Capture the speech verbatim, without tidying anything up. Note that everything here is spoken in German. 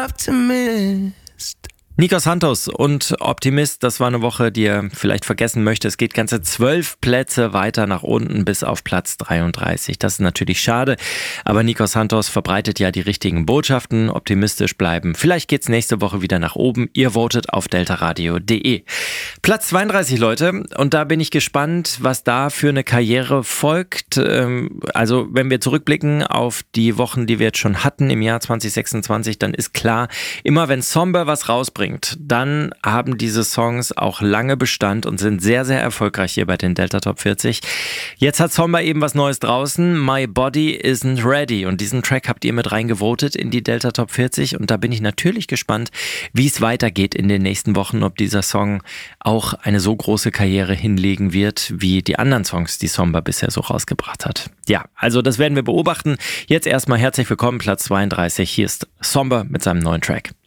Optimist. Nico Santos und Optimist, das war eine Woche, die ihr vielleicht vergessen möchtet. Es geht ganze zwölf Plätze weiter nach unten bis auf Platz dreiunddreißig. Das ist natürlich schade, aber Nico Santos verbreitet ja die richtigen Botschaften. Optimistisch bleiben. Vielleicht geht's nächste Woche wieder nach oben. Ihr votet auf deltaradio punkt de. Platz zweiunddreißig, Leute. Und da bin ich gespannt, was da für eine Karriere folgt. Also wenn wir zurückblicken auf die Wochen, die wir jetzt schon hatten im Jahr zwanzig sechsundzwanzig, dann ist klar, immer wenn Somber was rausbringt, dann haben diese Songs auch lange Bestand und sind sehr, sehr erfolgreich hier bei den Delta Top vierzig. Jetzt hat Somber eben was Neues draußen, My Body Isn't Ready, und diesen Track habt ihr mit reingevotet in die Delta Top vierzig, und da bin ich natürlich gespannt, wie es weitergeht in den nächsten Wochen, ob dieser Song auch eine so große Karriere hinlegen wird, wie die anderen Songs, die Somber bisher so rausgebracht hat. Ja, also das werden wir beobachten. Jetzt erstmal herzlich willkommen, Platz zweiunddreißig. Hier ist Somber mit seinem neuen Track.